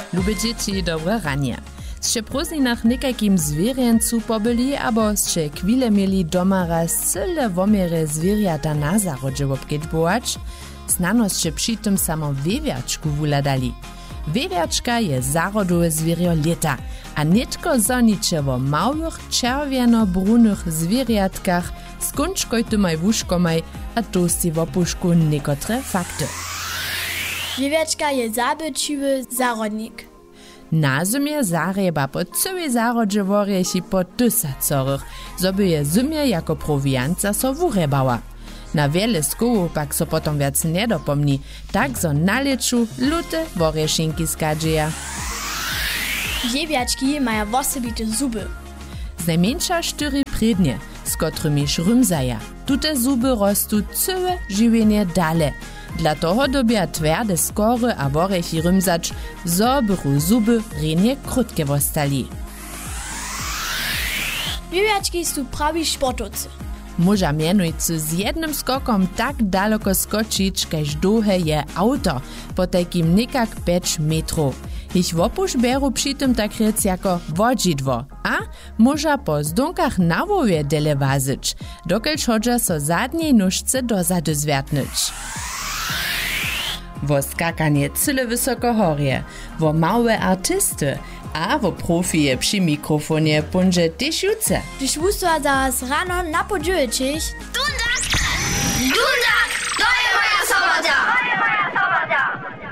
Lubię dzieci dobre ranie. Zście prózdninach nekajkim zwierjencu pobyli, abo zście chwile mieli doma raz cyle womiery zwierjata na zarodzie obkedbować, znano zście przy tym samo wiewiaczku wuladali. Wiewiaczka je zarodowe zwierio leta, a nitko zoničewo małych czerwieno-brunych zwierjatkach skunčkoj tymaj wuškomaj, a tu si w opuszku niekotre fakty. Wiewiaczka je zabyčiwy zarodnik. Na zimie zarjeba po całej zarodzie worješi po tysacorych, zoby je zimie jako prowianca so wurebała. Na wiele skołów pak so potom wiac nie dopomni, tak zo na leczu lute worjeszynki skadzieja. Wiewiaczki mają osobite zuby. Najmniejsza 4 przednie, z którymi rymzaja. Tute zuby rostu całe żywienie dale. Dla toho dobia twarde skory a worjechi rymzacz, zo bychu zuby renie krótkie wostali. Wiewiaczki są prawi sportowcy. Może mianujcy z jednym skokom tak daleko skoczyć, kaž dłuhe je auto, po takim nikak 5 metrów. Ich wopusz beru przy tym tak rec jako wodzidwo, a może po zdunkach na wowie dele wazyć, dokelž hodža so zadniej nóżce dozadu zwiertnyć. Wo skakanie cyle wysoko horie, wo małe artysty, a wo profije przy mikrofonie punże też juce. Gdyż wusła zaraz rano na podźwięcić, Dunda!